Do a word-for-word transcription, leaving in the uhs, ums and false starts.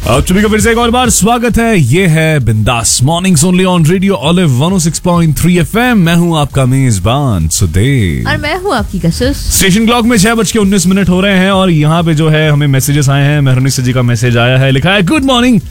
आप सभी का फिर से एक और बार स्वागत है। ये है बिंदास mornings only on radio olive one O six point three FM. मैं हूँ आपका मेजबान सुदेव और मैं हूँ आपकी कसुस। स्टेशन क्लॉक में छह बज के उन्नीस मिनट हो रहे हैं और यहाँ पे जो है हमें मैसेजेस आए हैं। मेहरुनिसा जी का मैसेज आया है, लिखा है गुड मॉर्निंग,